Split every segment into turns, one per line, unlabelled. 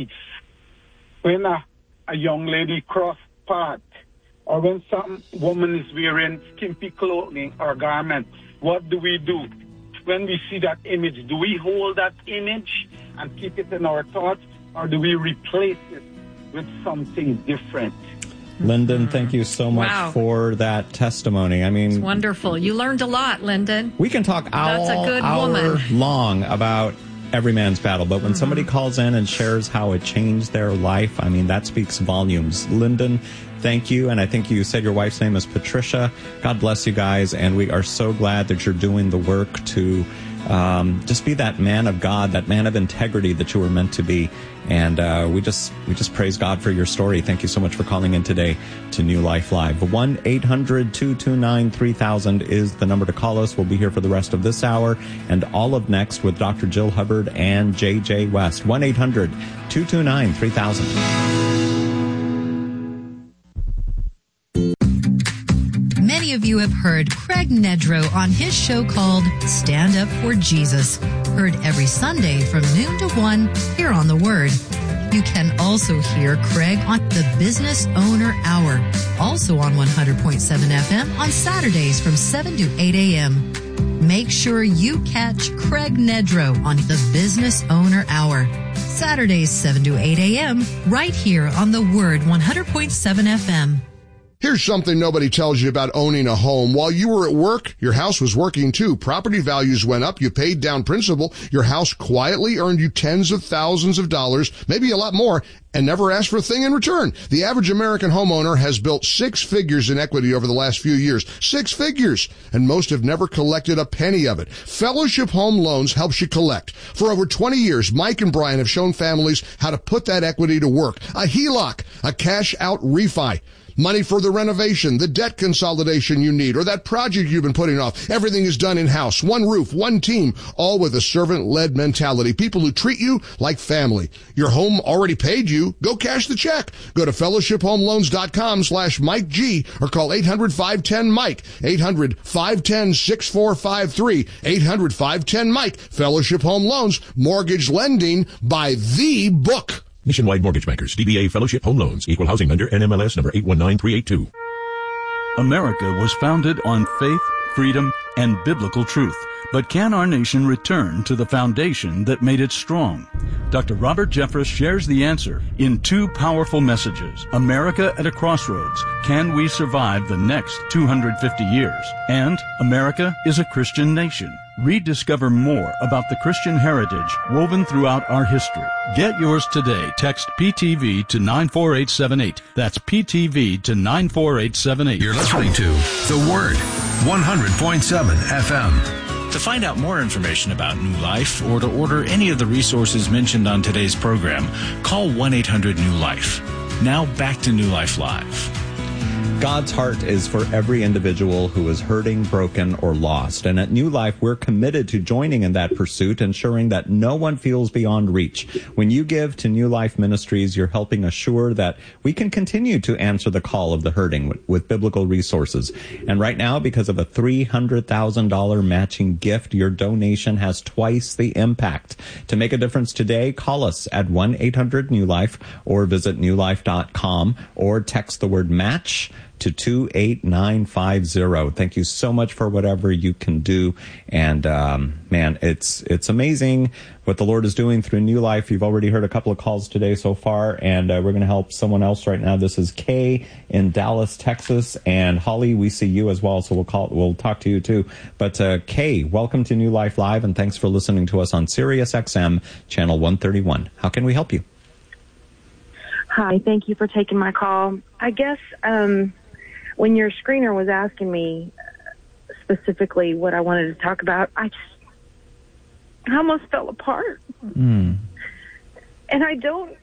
see when a young lady cross path, or when some woman is wearing skimpy clothing or garment, what do? When we see that image, do we hold that image and keep it in our thoughts, or do we replace it with something different?
Lyndon, thank you so much for that testimony. I mean,
it's wonderful. You learned a lot, Lyndon.
We can talk hour long about every man's battle, but when somebody calls in and shares how it changed their life, I mean, that speaks volumes. Lyndon, thank you. And I think you said your wife's name is Patricia. God bless you guys. And we are so glad that you're doing the work to just be that man of God, that man of integrity that you were meant to be. And we just praise God for your story. Thank you so much for calling in today to New Life Live. 1-800-229-3000 is the number to call us. We'll be here for the rest of this hour and all of next with Dr. Jill Hubbard and JJ West. 1-800-229-3000.
Many of you have heard Craig Nedrow on his show called Stand Up for Jesus, heard every Sunday from noon to 1 here on The Word. You can also hear Craig on the Business Owner Hour, also on 100.7 FM on Saturdays from 7 to 8 a.m. Make sure you catch Craig Nedrow on the Business Owner Hour, Saturdays 7 to 8 a.m. right here on The Word 100.7 FM.
Here's something nobody tells you about owning a home. While you were at work, your house was working too. Property values went up. You paid down principal. Your house quietly earned you tens of thousands of dollars, maybe a lot more, and never asked for a thing in return. The average American homeowner has built 6 figures in equity over the last few years. 6 figures! And most have never collected a penny of it. Fellowship Home Loans helps you collect. For over 20 years, Mike and Brian have shown families how to put that equity to work. A HELOC, a cash-out refi. Money for the renovation, the debt consolidation you need, or that project you've been putting off. Everything is done in-house. One roof, one team, all with a servant-led mentality. People who treat you like family. Your home already paid you. Go cash the check. Go to fellowshiphomeloans.com/Mike G or call 800-510-MIKE. 800-510-6453. 800-510-MIKE. Fellowship Home Loans. Mortgage lending by the book.
Nationwide Mortgage Bankers, DBA Fellowship Home Loans, Equal Housing Lender, NMLS number 819382.
America was founded on faith, freedom, and biblical truth. But can our nation return to the foundation that made it strong? Dr. Robert Jeffress shares the answer in 2 powerful messages. America at a Crossroads. Can we survive the next 250 years? And America is a Christian nation. Rediscover more about the Christian heritage woven throughout our history. Get yours today. Text PTV to 94878. That's PTV to 94878.
You're listening to The Word, 100.7 FM.
To find out more information about New Life or to order any of the resources mentioned on today's program, call 1-800-NEW-LIFE. Now back to New Life Live.
God's heart is for every individual who is hurting, broken, or lost. And at New Life, we're committed to joining in that pursuit, ensuring that no one feels beyond reach. When you give to New Life Ministries, you're helping assure that we can continue to answer the call of the hurting with biblical resources. And right now, because of a $300,000 matching gift, your donation has twice the impact. To make a difference today, call us at 1-800-NEW-LIFE or visit newlife.com or text the word MATCH to 28950. Thank you so much for whatever you can do. And man, it's amazing what the Lord is doing through New Life. You've already heard a couple of calls today so far, and we're going to help someone else right now. This is Kay in Dallas, Texas, and Holly, we see you as well, so we'll talk to you too. But Kay, welcome to New Life Live, and thanks for listening to us on Sirius XM channel 131. How can we help you?
Hi, thank you for taking my call. I guess when your screener was asking me specifically what I wanted to talk about, I almost fell apart. And I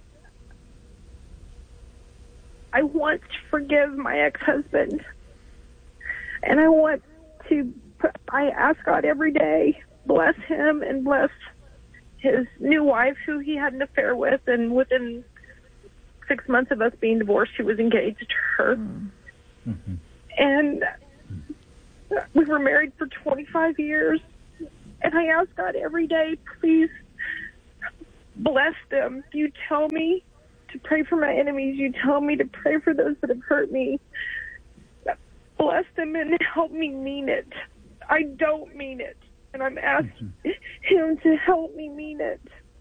want to forgive my ex-husband. And I ask God every day, bless him and bless his new wife, who he had an affair with, and within 6 months of us being divorced, he was engaged to her. Mm-hmm. And we were married for 25 years. And I ask God every day, please bless them. You tell me to pray for my enemies. You tell me to pray for those that have hurt me. Bless them and help me mean it. I don't mean it, and I'm asking him to help me mean it.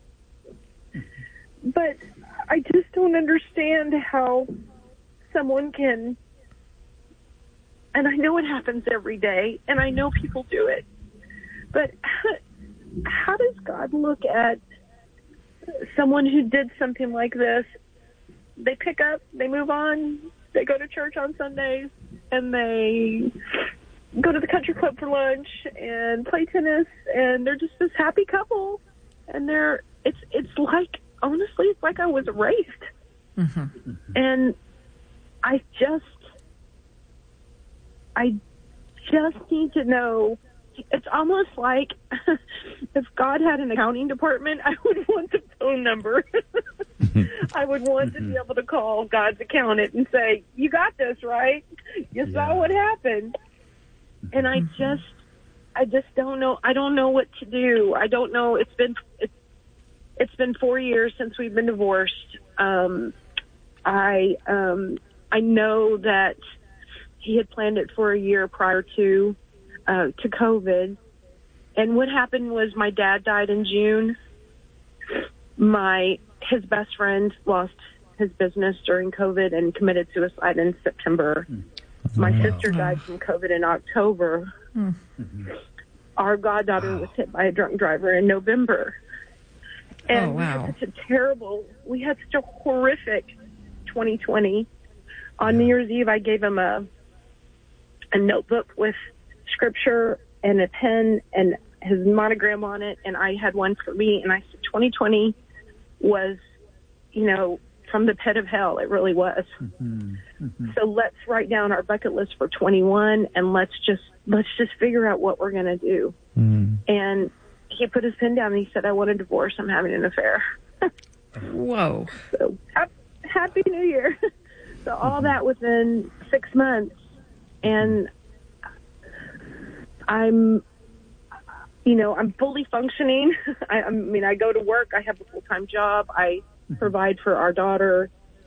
But I just don't understand how someone can, and I know it happens every day, and I know people do it, but how does God look at someone who did something like this? They pick up, they move on, they go to church on Sundays, and they go to the country club for lunch and play tennis, and they're just this happy couple, and it's like, honestly, it's like I was raised. Mm-hmm. And I just need to know. It's almost like if God had an accounting department, I would want the phone number. I would want to be able to call God's accountant and say, "You got this, right? You saw what happened." And I just don't know. I don't know what to do. I don't know. It's been 4 years since we've been divorced. I know that he had planned it for a year prior to COVID. And what happened was my dad died in June. His best friend lost his business during COVID and committed suicide in September. My sister died from COVID in October. Our goddaughter was hit by a drunk driver in November. And we had such a horrific 2020. On New Year's Eve, I gave him a notebook with scripture and a pen and his monogram on it, and I had one for me, and I said 2020 was, from the pit of hell. It really was. So let's write down our bucket list for 21, and let's just figure out what we're going to do. And he put his pen down and he said, "I want a divorce. I'm having an affair."
Whoa.
So happy New Year. So all that within 6 months. And I'm fully functioning. I go to work. I have a full-time job. I provide for our daughter.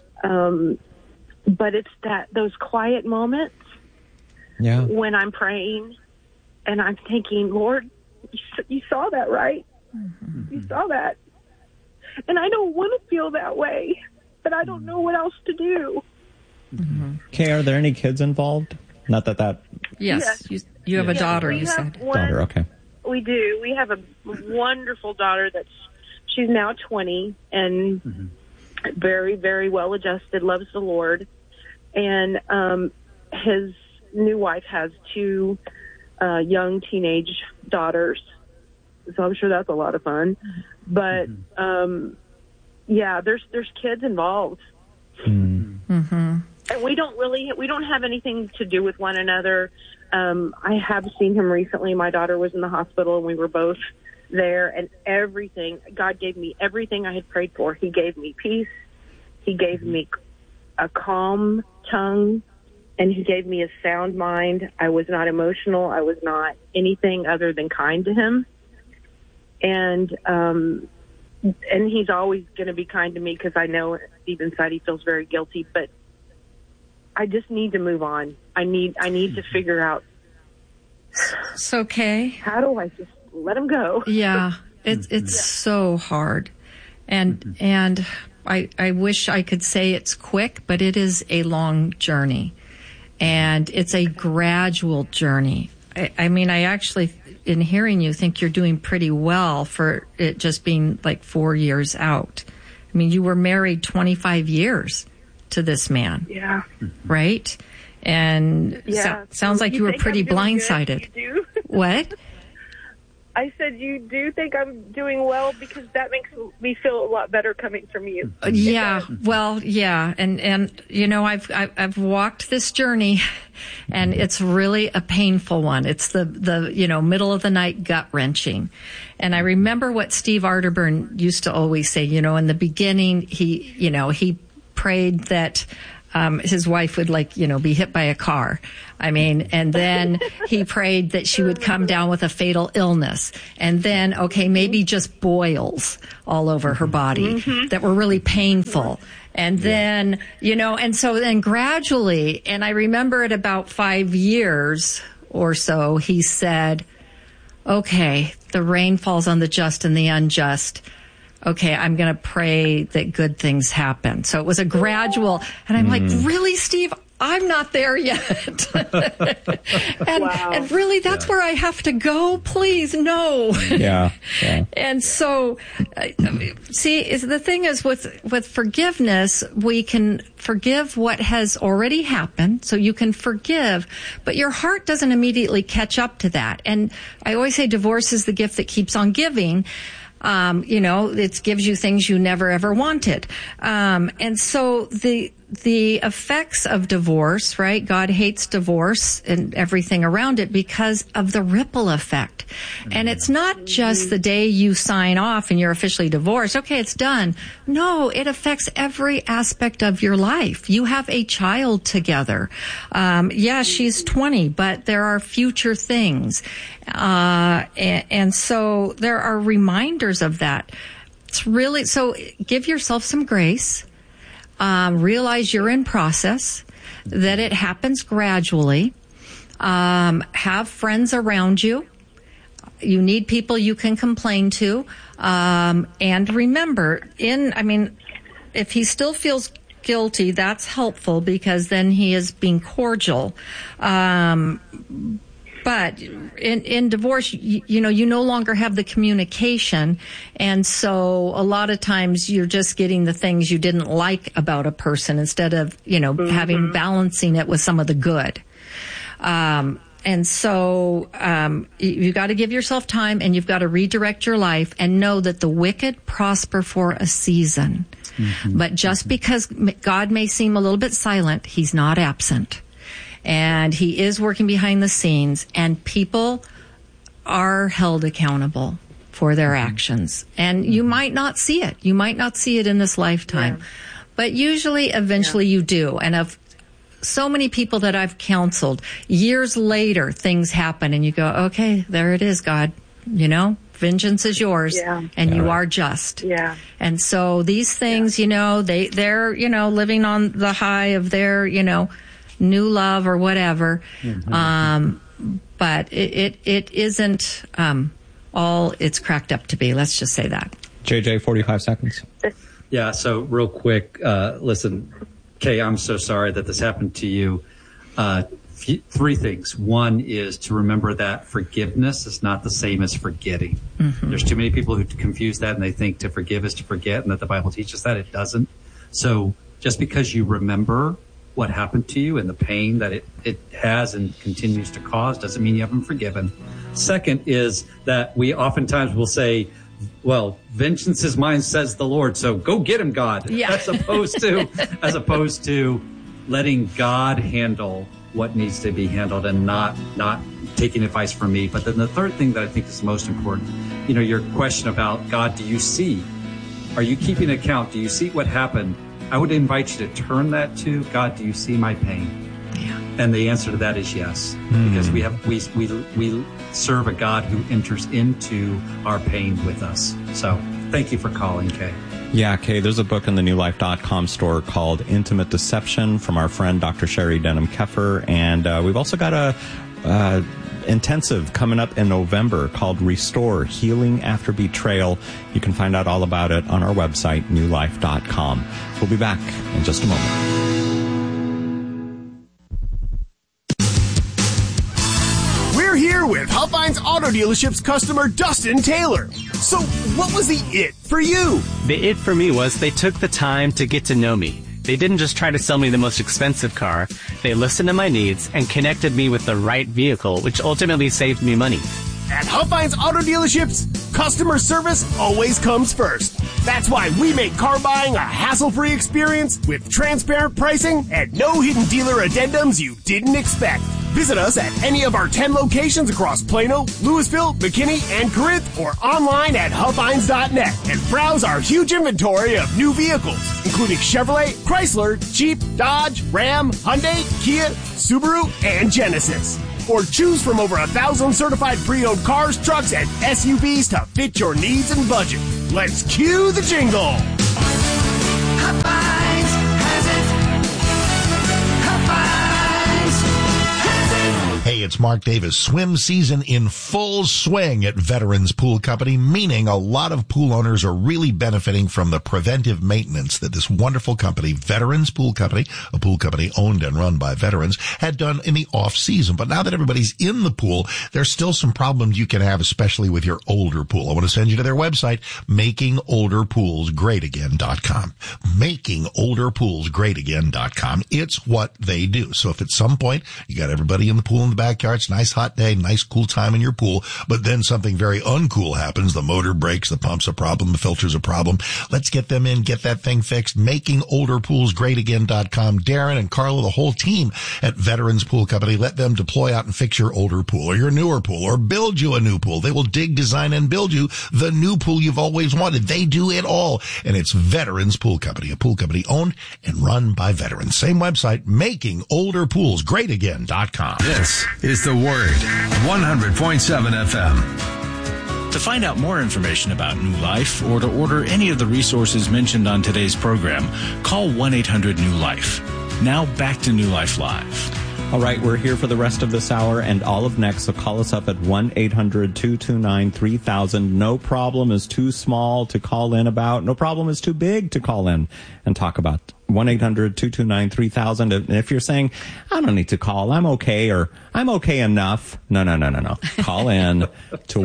But it's those quiet moments when I'm praying and I'm thinking, Lord, you saw that, right? You saw that. And I don't want to feel that way, but I don't know what else to do.
Okay, are there any kids involved? Not that...
Yes. You have a daughter, you said.
Daughter, okay.
We do. We have a wonderful daughter she's now 20 and very, very well adjusted, loves the Lord. And his new wife has 2 young teenage daughters. So I'm sure that's a lot of fun. But, there's kids involved. And we don't have anything to do with one another. I have seen him recently. My daughter was in the hospital and we were both there, and everything, God gave me everything I had prayed for. He gave me peace. He gave me a calm tongue, and he gave me a sound mind. I was not emotional. I was not anything other than kind to him. And he's always going to be kind to me because I know deep inside he feels very guilty, but I just need to move on. I need to figure out.
It's okay.
How do I just let him go?
Yeah, it's so hard, and I wish I could say it's quick, but it is a long journey, and it's a gradual journey. I actually, in hearing you, think you're doing pretty well for it just being like 4 years out. I mean, you were married 25 years to this man.
Yeah.
Right? And sounds like you were pretty blindsided. What?
I said, you do think I'm doing well, because that makes me feel a lot better coming from you.
Yeah. Well, yeah. And I've walked this journey, and it's really a painful one. It's the middle of the night gut wrenching. And I remember what Steve Arterburn used to always say, in the beginning, he prayed that his wife would be hit by a car. I mean, and then he prayed that she would come down with a fatal illness. And then, maybe just boils all over her body that were really painful. And then, and so then gradually, and I remember at about 5 years or so, he said, okay, the rain falls on the just and the unjust. Okay, I'm going to pray that good things happen. So it was a gradual, and I'm like, really, Steve? I'm not there yet. and really, that's where I have to go? Please, no.
Yeah.
And so, the thing is with forgiveness, we can forgive what has already happened, so you can forgive, but your heart doesn't immediately catch up to that. And I always say divorce is the gift that keeps on giving. It gives you things you never ever wanted. And so the effects of divorce, right? God hates divorce and everything around it because of the ripple effect. And it's not just the day you sign off and you're officially divorced. Okay, it's done. No, it affects every aspect of your life. You have a child together. She's 20, but there are future things. And so there are reminders of that. It's really, so give yourself some grace. Realize you're in process, that it happens gradually. Have friends around you. You need people you can complain to. And remember, if he still feels guilty, that's helpful because then he is being cordial. But in divorce, you no longer have the communication. And so a lot of times you're just getting the things you didn't like about a person instead of, balancing it with some of the good. And so you got to give yourself time and you've got to redirect your life and know that the wicked prosper for a season. But just because God may seem a little bit silent, he's not absent. And he is working behind the scenes, and people are held accountable for their actions. And you might not see it. You might not see it in this lifetime. Yeah. But usually, eventually you do. And of so many people that I've counseled, years later, things happen, and you go, okay, there it is, God. Vengeance is yours, and you are just. Yeah. And so these things, they're, living on the high of their, new love or whatever. But it isn't all it's cracked up to be. Let's just say that.
JJ, 45 seconds.
Yeah, so real quick, listen, Kay, I'm so sorry that this happened to you. Three things. One is to remember that forgiveness is not the same as forgetting. There's too many people who confuse that and they think to forgive is to forget, and that the Bible teaches that. It doesn't. So just because you remember what happened to you and the pain that it has and continues to cause doesn't mean you haven't forgiven. Second is that we oftentimes will say, well, vengeance is mine, says the Lord, so go get him, God. Yeah. As opposed to letting God handle what needs to be handled and not taking advice from me. But then the third thing that I think is most important, your question about God, do you see? Are you keeping account? Do you see what happened? I would invite you to turn that to God. Do you see my pain? Yeah. And the answer to that is yes, because we serve a God who enters into our pain with us. So thank you for calling, Kay.
Yeah, Kay, there's a book in the newlife.com store called Intimate Deception from our friend Dr. Sherry Denham-Keffer. And we've also got a intensive coming up in November called Restore, Healing After Betrayal. You can find out all about it on our website, newlife.com. We'll be back in just a moment.
We're here with Huffines Auto Dealership's customer Dustin Taylor. So what was the it for you?
The it for me was they took the time to get to know me. They didn't just try to sell me the most expensive car. They listened to my needs and connected me with the right vehicle, which ultimately saved me money.
At Huffines Auto Dealerships, customer service always comes first. That's why we make car buying a hassle-free experience with transparent pricing and no hidden dealer addendums you didn't expect. Visit us at any of our 10 locations across Plano, Louisville, McKinney, and Corinth, or online at hubheinz.net and browse our huge inventory of new vehicles, including Chevrolet, Chrysler, Jeep, Dodge, Ram, Hyundai, Kia, Subaru, and Genesis. Or choose from over 1,000 certified pre-owned cars, trucks, and SUVs to fit your needs and budget. Let's cue the jingle.
Hubheinz has it. Hubheinz has it.
Hey, it's Mark Davis. Swim season in full swing at Veterans Pool Company, meaning a lot of pool owners are really benefiting from the preventive maintenance that this wonderful company, Veterans Pool Company, a pool company owned and run by veterans, had done in the off season. But now that everybody's in the pool, there's still some problems you can have, especially with your older pool. I want to send you to their website, makingolderpoolsgreatagain.com. Makingolderpoolsgreatagain.com. It's what they do. So if at some point you got everybody in the pool in the backyard, it's a nice hot day, nice cool time in your pool, but then something very uncool happens, the motor breaks, the pump's a problem, the filter's a problem, let's get them in, get that thing fixed. Makingolderpoolsgreatagain.com. Darren and Carla, the whole team at Veterans Pool Company, let them deploy out and fix your older pool or your newer pool or build you a new pool. They will dig, design, and build you the new pool you've always wanted. They do it all. And it's Veterans Pool Company, a pool company owned and run by veterans. Same website, makingolderpoolsgreatagain.com.
This is The Word, 100.7 FM.
To find out more information about New Life or to order any of the resources mentioned on today's program, call 1-800-NEW-LIFE. Now back to New Life Live.
All right, we're here for the rest of this hour and all of next, so call us up at 1-800-229-3000. No problem is too small to call in about. No problem is too big to call in and talk about. 1-800-229-3000. And if you're saying, I don't need to call, I'm okay, or I'm okay enough. No. Call in to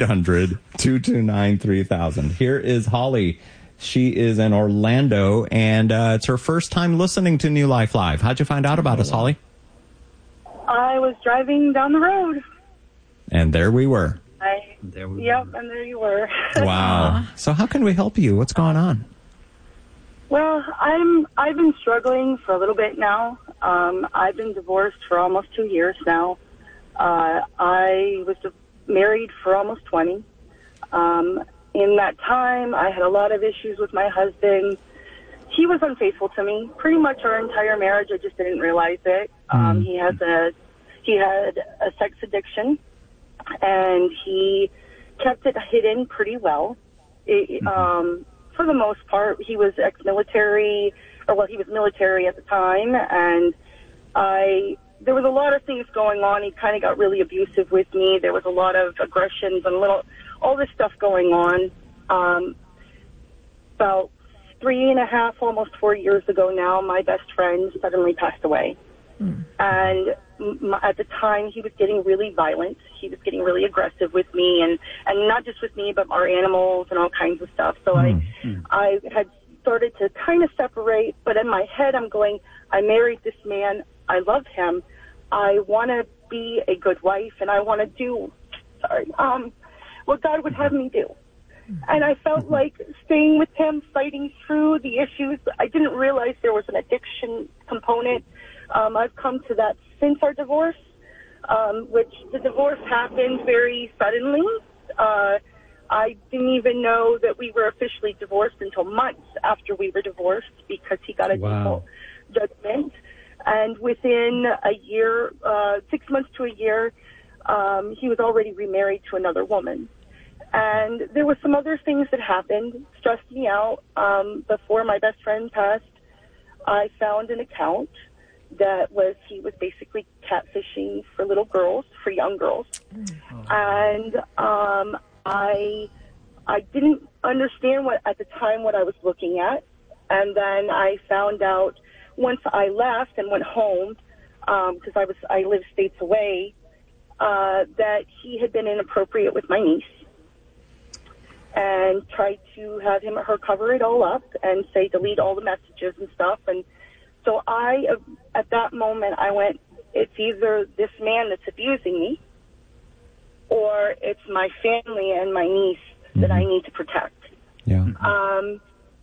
1-800-229-3000. Here is Holly. She is in Orlando, and it's her first time listening to New Life Live. How'd you find out about us, Holly?
I was driving down the road.
And there we were.
And there you were.
Wow. So how can we help you? What's going on?
Well, I've been struggling for a little bit now. I've been divorced for almost 2 years now. I was married for almost 20. In that time, I had a lot of issues with my husband. He was unfaithful to me pretty much our entire marriage. I just didn't realize it. He had a sex addiction, and he kept it hidden pretty well. For the most part, he was ex-military, he was military at the time, and there was a lot of things going on. He kind of got really abusive with me. There was a lot of aggressions and all this stuff going on. About 3.5, almost 4 years ago now, my best friend suddenly passed away. And at the time, he was getting really violent. He was getting really aggressive with me, and not just with me, but our animals and all kinds of stuff. So I had started to kind of separate, but in my head, I'm going, I married this man. I love him. I want to be a good wife, and I want to do, what God would have me do. And I felt like staying with him, fighting through the issues. I didn't realize there was an addiction component. I've come to that since our divorce, which the divorce happened very suddenly. I didn't even know that we were officially divorced until months after we were divorced because he got a default judgment. And within a year, 6 months to a year, he was already remarried to another woman. And there were some other things that happened, stressed me out. Before my best friend passed, I found an account that he was basically catfishing for little girls, for young girls. And I didn't understand at the time what I was looking at. And then I found out once I left and went home, because I lived states away, that he had been inappropriate with my niece and tried to have him or her cover it all up and say delete all the messages and stuff. And so at that moment, I went, it's either this man that's abusing me or it's my family and my niece that I need to protect.
Yeah.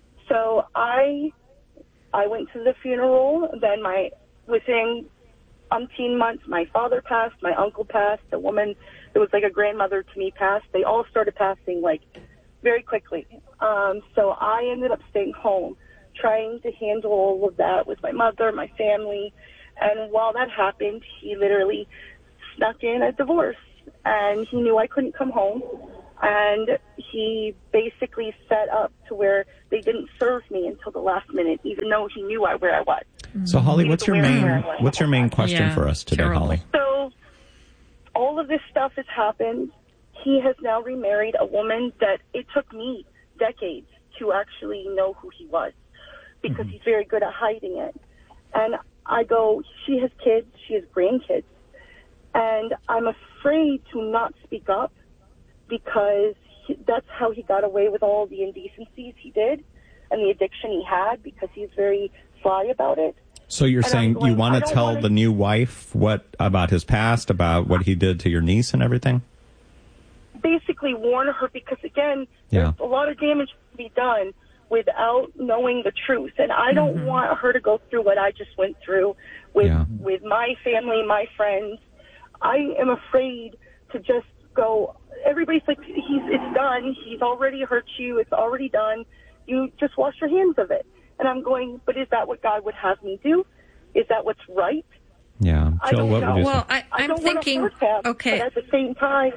So I went to the funeral. Then within umpteen months, my father passed, my uncle passed, the woman that was like a grandmother to me passed. They all started passing like very quickly. So I ended up staying home, trying to handle all of that with my mother, my family. And while that happened, he literally snuck in a divorce. And he knew I couldn't come home. And he basically set up to where they didn't serve me until the last minute, even though he knew where I was.
So, Holly, what's your main question for us today,
terrible.
Holly?
So all of this stuff has happened. He has now remarried a woman that it took me decades to actually know who he was, because he's very good at hiding it. And I go, she has kids, she has grandkids, and I'm afraid to not speak up, because that's how he got away with all the indecencies he did and the addiction he had, because he's very sly about it.
So you're saying you want to tell the new wife what about his past, about what he did to your niece and everything?
Basically warn her, because, again, there's a lot of damage to be done without knowing the truth. And I don't want her to go through what I just went through with my family, my friends. I am afraid to just go, everybody's like, it's done. He's already hurt you. It's already done. You just wash your hands of it. And I'm going, but is that what God would have me do? Is that what's right?
Yeah. Jill, what would you say?
Well, I'm thinking, okay.
But at the same time,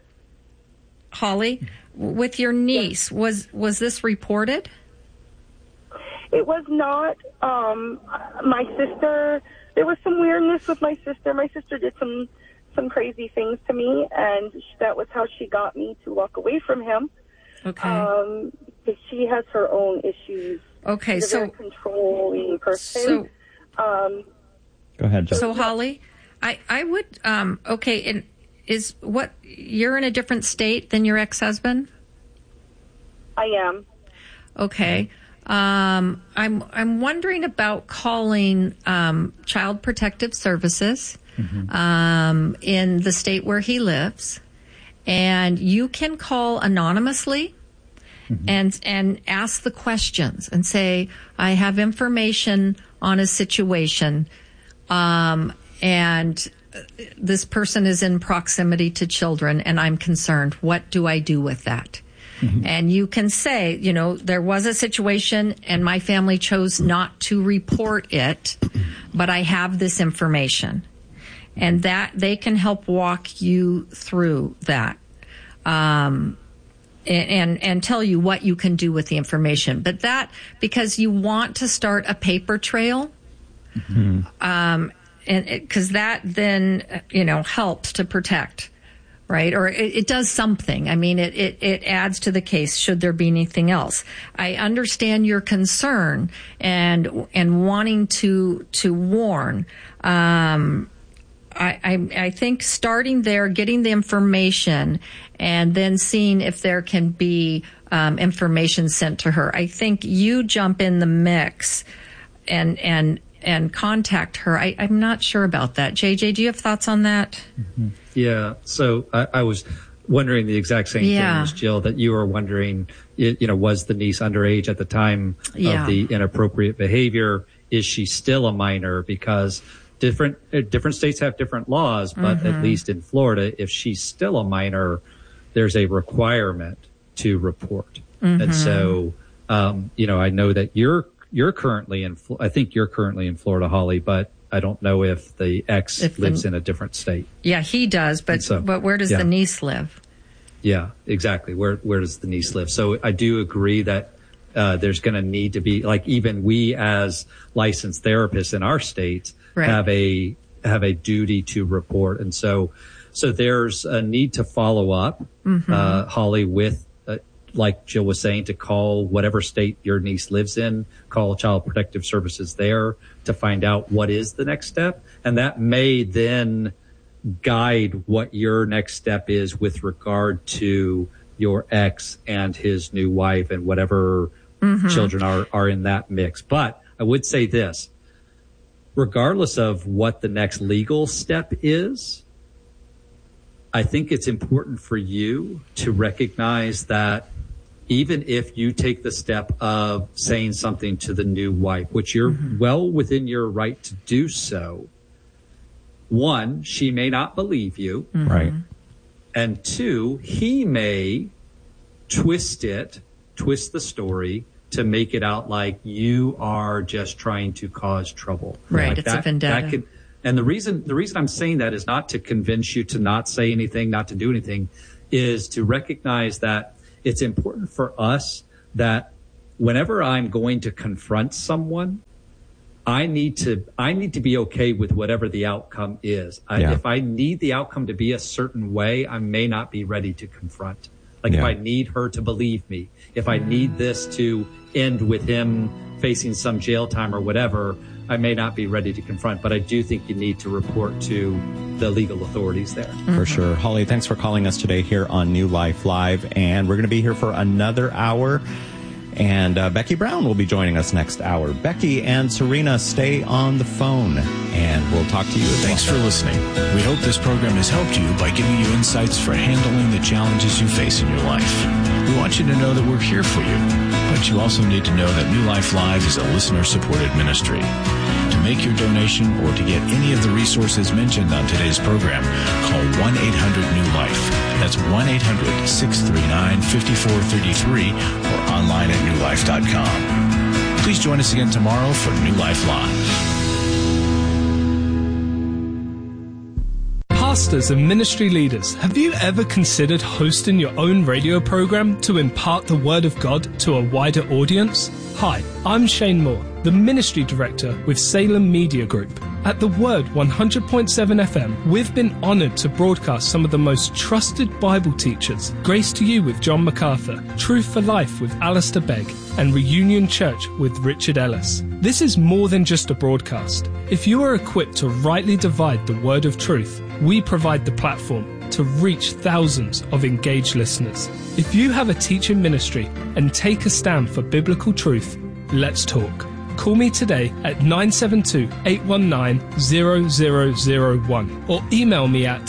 Holly, with your niece, was this reported?
it was not. My sister, there was some weirdness with my sister. My sister did some crazy things to me, and that was how she got me to walk away from him.
Okay.
Because she has her own issues.
Okay,
She's a very controlling person.
Go ahead, Jill.
So, Holly, I would, okay, and is what, you're in a different state than your ex-husband?
I am.
Okay. I'm wondering about calling Child Protective Services in the state where he lives, and you can call anonymously and ask the questions and say, I have information on a situation, and this person is in proximity to children, and I'm concerned. What do I do with that? And you can say, you know, there was a situation and my family chose not to report it, but I have this information. And that they can help walk you through that. And tell you what you can do with the information. But that, because you want to start a paper trail, and because that then, you know, helps to protect, right? Or it does something. I mean, it adds to the case should there be anything else. I understand your concern and wanting to warn. I think starting there, getting the information, and then seeing if there can be information sent to her. I think you jump in the mix and contact her. I'm not sure about that. JJ, do you have thoughts on that?
Yeah. So I was wondering the exact same thing as Jill, that you were wondering, you know, was the niece underage at the time of the inappropriate behavior? Is she still a minor? Because different states have different laws, but at least in Florida, if she's still a minor, there's a requirement to report. And so, you know, I know that you're currently I think you're currently in Florida, Holly, but I don't know if the ex lives in a different state.
Yeah, he does, but where does the niece live?
Yeah, exactly. Where does the niece live? So I do agree that there's going to need to be, like, even we as licensed therapists in our states have a duty to report, and so there's a need to follow up, Holly, with like Jill was saying, to call whatever state your niece lives in, call Child Protective Services there to find out what is the next step. And that may then guide what your next step is with regard to your ex and his new wife and whatever children are in that mix. But I would say this, regardless of what the next legal step is, I think it's important for you to recognize that even if you take the step of saying something to the new wife, which you're well within your right to do so, one, she may not believe you.
Mm-hmm.
Right.
And two, he may twist the story to make it out like you are just trying to cause trouble.
Right.
Like
It's a vendetta.
And the reason I'm saying that is not to convince you to not say anything, not to do anything, is to recognize that it's important for us that whenever I'm going to confront someone, I need to be okay with whatever the outcome is. If I need the outcome to be a certain way, I may not be ready to confront. If I need her to believe me, if I need this to end with him facing some jail time or whatever, I may not be ready to confront. But I do think you need to report to the legal authorities there.
For sure. Holly, thanks for calling us today here on New Life Live. And we're going to be here for another hour. And Becky Brown will be joining us next hour. Becky and Serena, stay on the phone, and we'll talk to you as
Thanks for listening. We hope this program has helped you by giving you insights for handling the challenges you face in your life. We want you to know that we're here for you, but you also need to know that New Life Live is a listener-supported ministry. To make your donation or to get any of the resources mentioned on today's program, call 1-800-NEW-LIFE. That's 1-800-639-5433 or online at newlife.com. Please join us again tomorrow for New Life Live.
Pastors and ministry leaders, have you ever considered hosting your own radio program to impart the Word of God to a wider audience? Hi, I'm Shane Moore, the Ministry Director with Salem Media Group. At The Word 100.7 FM, we've been honored to broadcast some of the most trusted Bible teachers, Grace to You with John MacArthur, Truth for Life with Alistair Begg, and Reunion Church with Richard Ellis. This is more than just a broadcast. If you are equipped to rightly divide the word of truth, we provide the platform to reach thousands of engaged listeners. If you have a teaching ministry and take a stand for biblical truth, let's talk. Call me today at 972-819-0001 or email me at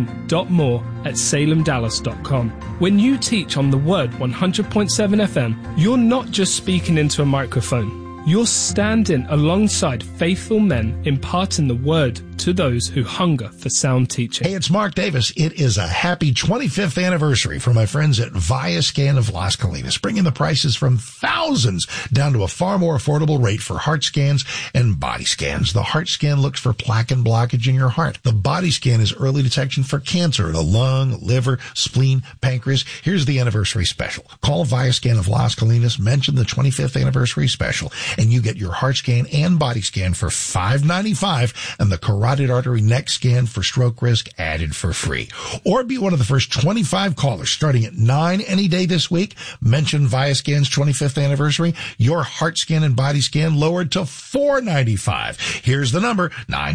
shane.moore@salemdallas.com. When you teach on the Word 100.7 FM, you're not just speaking into a microphone. You're standing alongside faithful men imparting the Word to those who hunger for sound teaching.
Hey, it's Mark Davis. It is a happy 25th anniversary for my friends at Viascan of Las Colinas, bringing the prices from thousands down to a far more affordable rate for heart scans and body scans. The heart scan looks for plaque and blockage in your heart. The body scan is early detection for cancer, the lung, liver, spleen, pancreas. Here's the anniversary special. Call Viascan of Las Colinas, mention the 25th anniversary special, and you get your heart scan and body scan for $5.95 and the carotid artery neck scan for stroke risk added for free. Or be one of the first 25 callers starting at 9 any day this week. Mention Viascan's 25th anniversary. Your heart scan and body scan lowered to $4.95. Here's the number,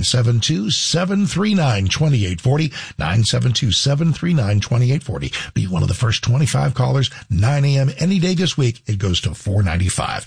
972-739-2840, 972-739-2840. Be one of the first 25 callers, 9 a.m. any day this week. It goes to $4.95.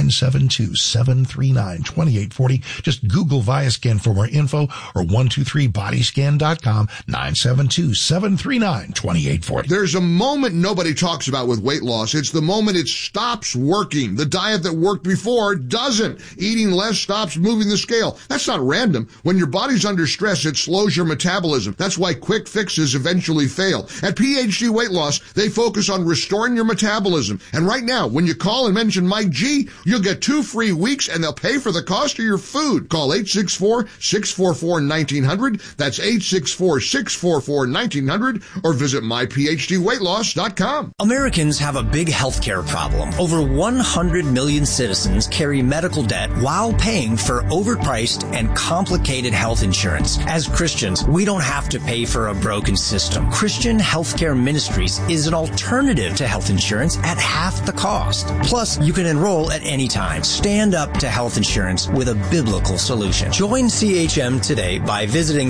972-739-2840. Just Google Viascan for more info or 123bodyscan.com, 972-739-2840.
There's a moment nobody talks about with weight loss. It's the moment it stops working. The diet that worked before doesn't. Eating less stops moving the scale. That's not random. When your body's under stress, it slows your metabolism. That's why quick fixes eventually fail. At PhD Weight Loss, they focus on restoring your metabolism. And right now, when you call and mention Mike G, you'll get 2 free weeks and they'll pay for the cost of your food. Call 864-644-1900. That's 864-644-1900 or visit myphdweightloss.com.
Americans have a big healthcare problem. Over 100 million citizens carry medical debt while paying for overpriced and complicated health insurance. As Christians, we don't have to pay for a broken system. Christian Healthcare Ministries is an alternative to health insurance at half the cost. Plus, you can enroll at any time. Stand up to health insurance with a biblical solution. Join CHM today by visiting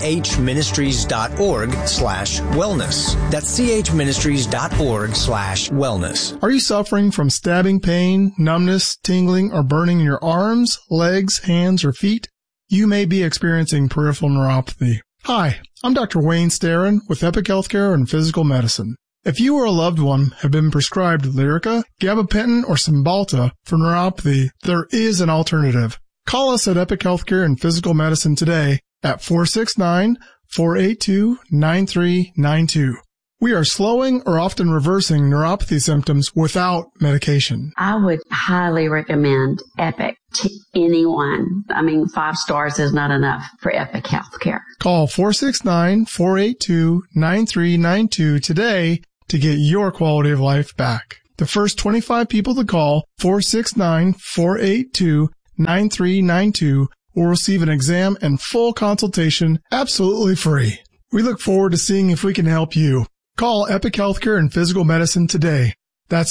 chministries.org/wellness. That's chministries.org/wellness.
Are you suffering from stabbing pain, numbness, tingling, or burning in your arms, legs, hands, or feet? You may be experiencing peripheral neuropathy. Hi, I'm Dr. Wayne Starrin with Epic Healthcare and Physical Medicine. If you or a loved one have been prescribed Lyrica, gabapentin, or Cymbalta for neuropathy, there is an alternative. Call us at Epic Healthcare and Physical Medicine today at 469-482-9392. We are slowing or often reversing neuropathy symptoms without medication.
I would highly recommend Epic to anyone. 5 stars is not enough for Epic Healthcare.
Call 469-482-9392 today to get your quality of life back. The first 25 people to call 469-482-9392 will receive an exam and full consultation absolutely free. We look forward to seeing if we can help you. Call Epic Healthcare and Physical Medicine today. That's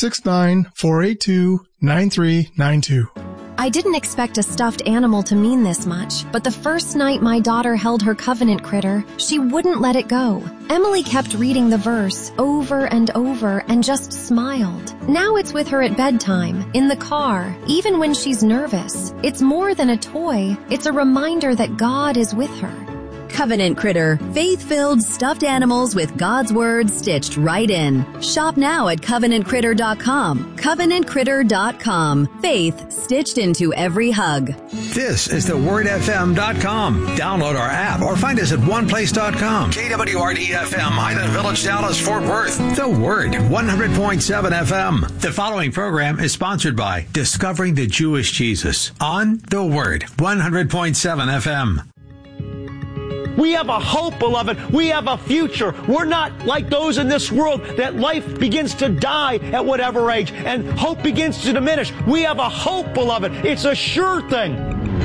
469-482-9392.
I didn't expect a stuffed animal to mean this much, but the first night my daughter held her covenant critter, she wouldn't let it go. Emily kept reading the verse over and over and just smiled. Now it's with her at bedtime, in the car, even when she's nervous. It's more than a toy. It's a reminder that God is with her.
Covenant Critter, faith-filled stuffed animals with God's Word stitched right in. Shop now at CovenantCritter.com. CovenantCritter.com. Faith stitched into every hug.
This is thewordfm.com. Download our app or find us at oneplace.com. KWRD-FM, Highland Village, Dallas, Fort Worth. The Word, 100.7 FM. The following program is sponsored by Discovering the Jewish Jesus on The Word, 100.7 FM.
We have a hope, beloved. We have a future. We're not like those in this world that life begins to die at whatever age and hope begins to diminish. We have a hope, beloved. It's a sure thing.